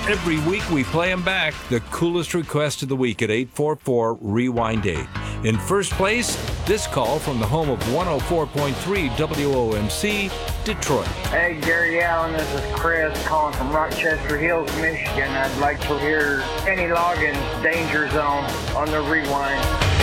Every week we play them back. The coolest request of the week at 844-REWIND-8. In first place, this call from the home of 104.3 WOMC, Detroit. Hey, Gary Allen, this is Chris calling from Rochester Hills, Michigan. I'd like to hear Kenny Loggins' Danger Zone on the Rewind.